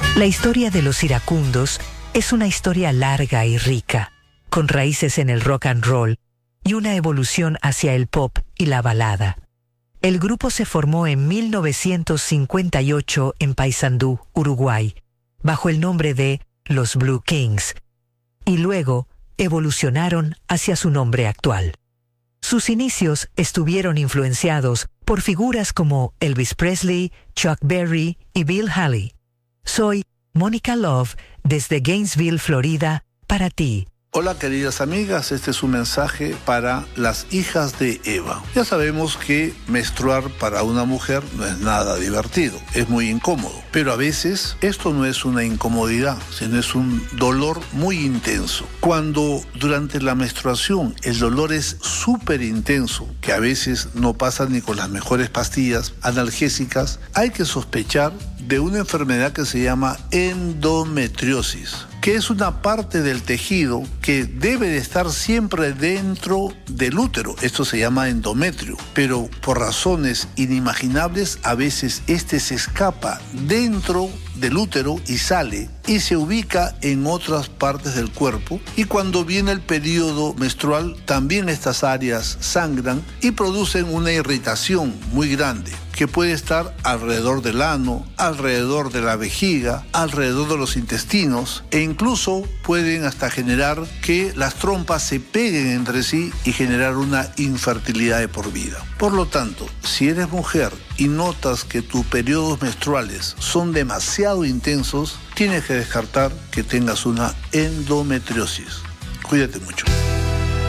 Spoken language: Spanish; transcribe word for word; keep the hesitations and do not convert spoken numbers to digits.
La historia de los iracundos es una historia larga y rica, con raíces en el rock and roll y una evolución hacia el pop y la balada. El grupo se formó en mil novecientos cincuenta y ocho en Paysandú, Uruguay, bajo el nombre de Los Blue Kings, y luego evolucionaron hacia su nombre actual. Sus inicios estuvieron influenciados por figuras como Elvis Presley, Chuck Berry y Bill Haley. Soy Mónica Love desde Gainesville, Florida, para ti. Hola queridas amigas, este es un mensaje para las hijas de Eva. Ya sabemos que menstruar para una mujer no es nada divertido, es muy incómodo. Pero a veces esto no es una incomodidad, sino es un dolor muy intenso. Cuando durante la menstruación el dolor es súper intenso, que a veces no pasa ni con las mejores pastillas analgésicas, hay que sospechar de una enfermedad que se llama endometriosis, que es una parte del tejido que debe de estar siempre dentro del útero. Esto se llama endometrio, pero por razones inimaginables a veces este se escapa dentro del útero y sale y se ubica en otras partes del cuerpo, y cuando viene el periodo menstrual también estas áreas sangran y producen una irritación muy grande que puede estar alrededor del ano, alrededor de la vejiga, alrededor de los intestinos, e incluso pueden hasta generar que las trompas se peguen entre sí y generar una infertilidad de por vida. Por lo tanto, si eres mujer y notas que tus periodos menstruales son demasiado intensos, tienes que descartar que tengas una endometriosis. Cuídate mucho.